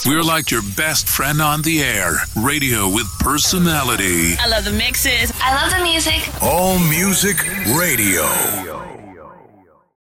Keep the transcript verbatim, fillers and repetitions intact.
We're like your best friend on the air. Radio with personality. I love the mixes. I love the music. All Music Radio.